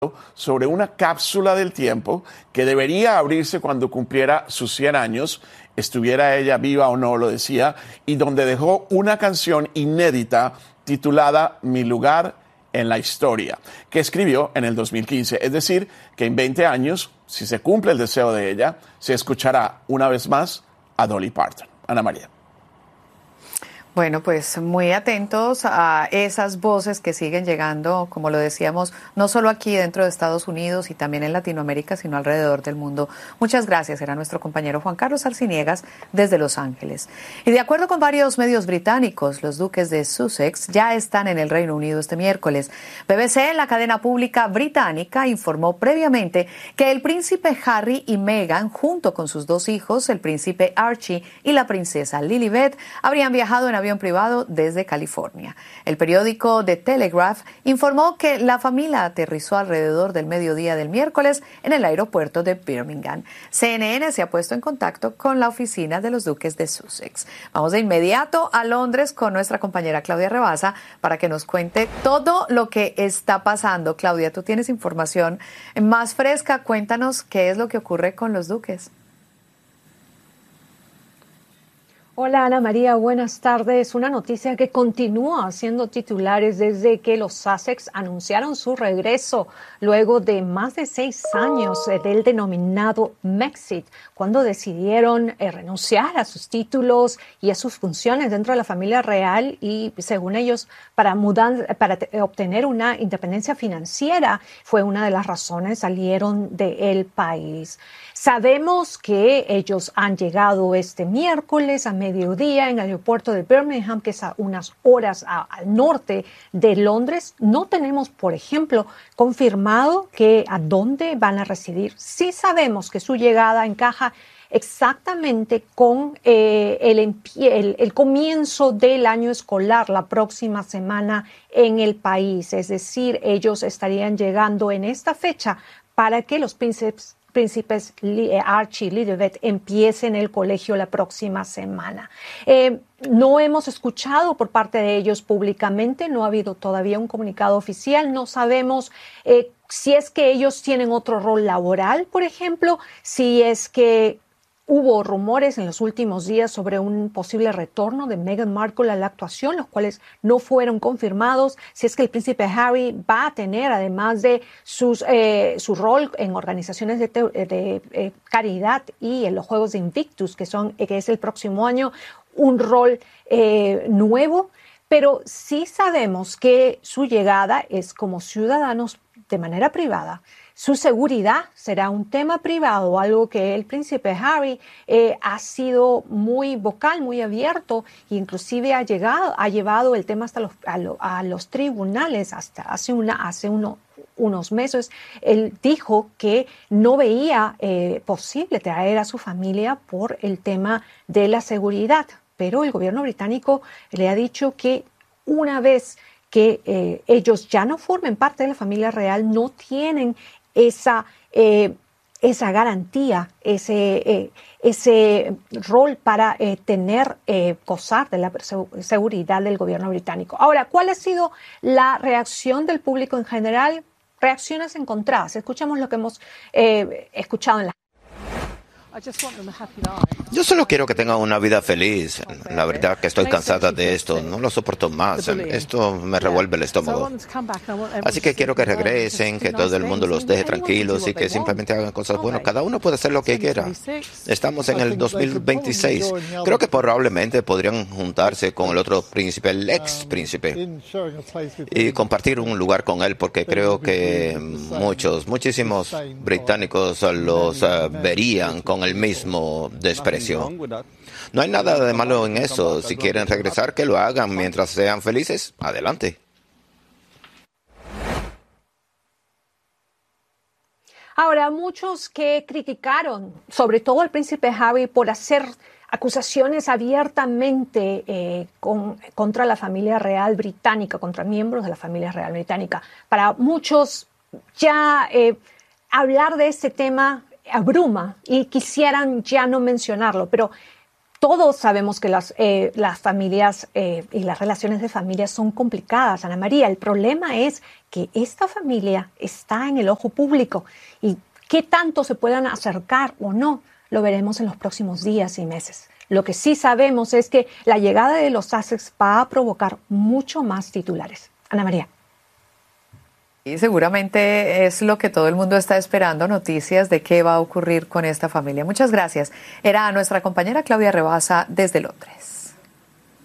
sobre una cápsula del tiempo que debería abrirse cuando cumpliera sus 100 años, estuviera ella viva o no, lo decía, y donde dejó una canción inédita titulada Mi lugar en la historia, que escribió en el 2015. Es decir, que en 20 años, si se cumple el deseo de ella, se escuchará una vez más a Dolly Parton. Ana María. Bueno, pues muy atentos a esas voces que siguen llegando, como lo decíamos, no solo aquí dentro de Estados Unidos y también en Latinoamérica, sino alrededor del mundo. Muchas gracias. Era nuestro compañero Juan Carlos Arciniegas desde Los Ángeles. Y de acuerdo con varios medios británicos, los duques de Sussex ya están en el Reino Unido este miércoles. BBC, la cadena pública británica, informó previamente que el príncipe Harry y Meghan, junto con sus dos hijos, el príncipe Archie y la princesa Lilibet, habrían viajado en avión privado desde California. El periódico The Telegraph informó que la familia aterrizó alrededor del mediodía del miércoles en el aeropuerto de Birmingham. CNN se ha puesto en contacto con la oficina de los duques de Sussex. Vamos de inmediato a Londres con nuestra compañera Claudia Rebasa para que nos cuente todo lo que está pasando. Claudia, tú tienes información más fresca. Cuéntanos qué es lo que ocurre con los duques. Hola Ana María, buenas tardes. Una noticia que continúa haciendo titulares desde que los Sussex anunciaron su regreso luego de más de 6 años del denominado Brexit, cuando decidieron renunciar a sus títulos y a sus funciones dentro de la familia real y, según ellos, para obtener una independencia financiera. Fue una de las razones, salieron del país. Sabemos que ellos han llegado este miércoles a mediodía en el aeropuerto de Birmingham, que es a unas horas al norte de Londres. No tenemos, por ejemplo, confirmado a dónde van a residir. Sí sabemos que su llegada encaja exactamente con el comienzo del año escolar la próxima semana en el país. Es decir, ellos estarían llegando en esta fecha para que los príncipes Archie y Lilibet empiecen el colegio la próxima semana. No hemos escuchado por parte de ellos públicamente, no ha habido todavía un comunicado oficial, no sabemos si es que ellos tienen otro rol laboral, por ejemplo, si es que hubo rumores en los últimos días sobre un posible retorno de Meghan Markle a la actuación, los cuales no fueron confirmados. Si es que el príncipe Harry va a tener, además de su rol en organizaciones de caridad y en los Juegos de Invictus, que es el próximo año, un rol nuevo. Pero sí sabemos que su llegada es como ciudadanos de manera privada. Su seguridad será un tema privado, algo que el príncipe Harry ha sido muy vocal, muy abierto, e inclusive ha llevado el tema hasta a los tribunales. Hasta hace unos meses él dijo que no veía posible traer a su familia por el tema de la seguridad, pero el gobierno británico le ha dicho que una vez que ellos ya no formen parte de la familia real, no tienen esa garantía, ese rol para gozar de la seguridad del gobierno británico. Ahora, ¿cuál ha sido la reacción del público en general? Reacciones encontradas. Escuchamos lo que hemos escuchado en la... Yo solo quiero que tengan una vida feliz. La verdad que estoy cansada de esto. No lo soporto más. Esto me revuelve el estómago. Así que quiero que regresen, que todo el mundo los deje tranquilos y que simplemente hagan cosas buenas. Cada uno puede hacer lo que quiera. Estamos en el 2026. Creo que probablemente podrían juntarse con el otro príncipe, el ex príncipe, y compartir un lugar con él, porque creo que muchísimos británicos los verían con el mismo desprecio. No hay nada de malo en eso. Si quieren regresar, que lo hagan. Mientras sean felices, adelante. Ahora, muchos que criticaron, sobre todo al príncipe Harry, por hacer acusaciones abiertamente contra la familia real británica, contra miembros de la familia real británica. Para muchos, ya hablar de este tema abruma y quisieran ya no mencionarlo, pero Todos sabemos que las familias y las relaciones de familia son complicadas, Ana María. El problema es que esta familia está en el ojo público y qué tanto se puedan acercar o no, lo veremos en los próximos días y meses. Lo que sí sabemos es que la llegada de los Sussex va a provocar mucho más titulares. Ana María. Y seguramente es lo que todo el mundo está esperando, noticias de qué va a ocurrir con esta familia. Muchas gracias. Era nuestra compañera Claudia Rebasa desde Londres.